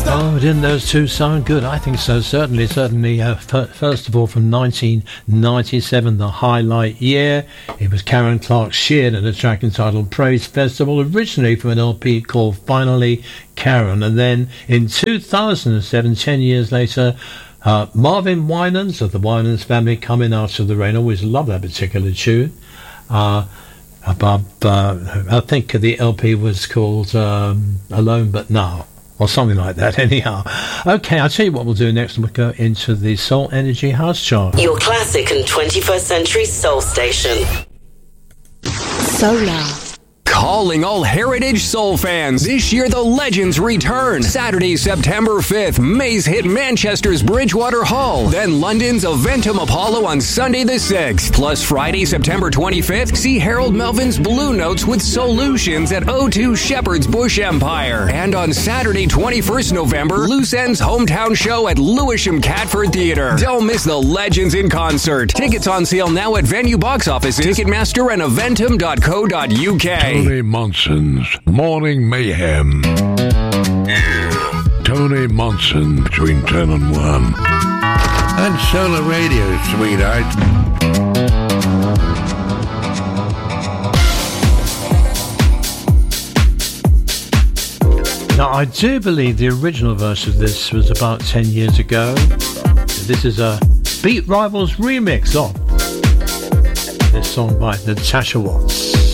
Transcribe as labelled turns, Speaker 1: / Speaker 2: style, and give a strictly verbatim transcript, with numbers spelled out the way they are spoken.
Speaker 1: Oh, didn't those two sound good? I think so, certainly, certainly. Uh, f- first of all, from nineteen ninety-seven, the highlight year. It was Karen Clark Sheard and the track entitled Praise Festival, originally from an L P called Finally Karen. And then in two thousand seven, ten years later, uh, Marvin Winans of the Winans family, Coming Out of the Rain. Always love that particular tune. Uh, above, uh, I think the L P was called um, Alone But Now, or something like that, anyhow. Okay, I'll tell you what we'll do next. We'll go into the Soul Energy House Chart.
Speaker 2: Your classic and twenty-first century soul station.
Speaker 3: Solar.
Speaker 4: Calling all Heritage Soul fans. This year, the Legends return. Saturday, September fifth, Maze hit Manchester's Bridgewater Hall. Then London's Eventum Apollo on Sunday the sixth. Plus Friday, September twenty-fifth, see Harold Melvin's Blue Notes with Solutions at O two Shepherd's Bush Empire. And on Saturday, twenty-first November, Loose End's hometown show at Lewisham Catford Theatre. Don't miss the Legends in concert. Tickets on sale now at venue box offices, Ticketmaster, and eventum dot co dot U K.
Speaker 5: Tony Monson's Morning Mayhem. Yeah. Tony Monson between ten and one. And Solar Radio, sweetheart.
Speaker 1: Now, I do believe the original version of this was about ten years ago. This is a Beat Rivals remix of this song by Natasha Watts.